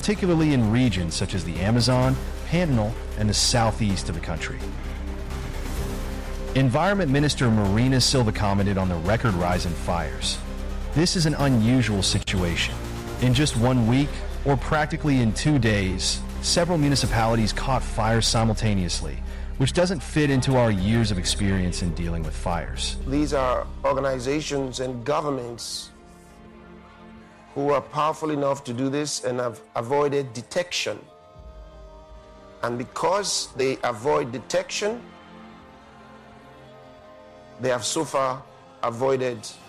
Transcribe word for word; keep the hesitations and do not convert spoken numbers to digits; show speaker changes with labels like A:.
A: particularly in regions such as the Amazon, Pantanal, and the southeast of the country. Environment Minister Marina Silva commented on the record rise in fires. This is an unusual situation. In just one week, or practically in two days, several municipalities caught fires simultaneously, which doesn't fit into our years of experience in dealing with fires.
B: These are organizations and governments who are powerful enough to do this and have avoided detection. And because they avoid detection, they have so far avoided